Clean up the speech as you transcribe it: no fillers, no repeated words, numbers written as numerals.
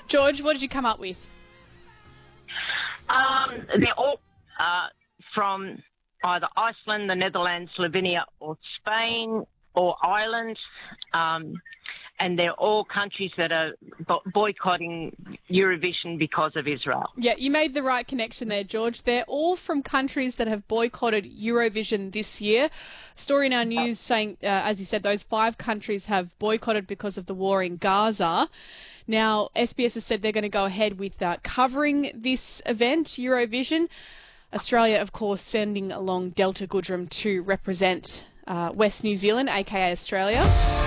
George, what did you come up with? They're all from either Iceland, the Netherlands, Slovenia or Spain or Ireland. And they're all countries that are boycotting Eurovision because of Israel. Yeah, you made the right connection there, George. They're all from countries that have boycotted Eurovision this year. Story in our news saying, as you said, those 5 countries have boycotted because of the war in Gaza. Now, SBS has said they're going to go ahead with covering this event, Eurovision. Australia, of course, sending along Delta Goodrem to represent West New Zealand, aka Australia.